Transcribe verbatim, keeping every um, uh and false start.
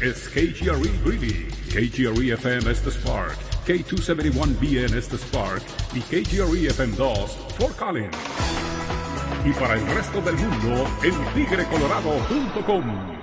es K G R E Greeley, K G R E F M es The Spark, K doscientos setenta y uno B N es The Spark y K G R E F M dos Fort Collins. Y para el resto del mundo, en tigre colorado punto com.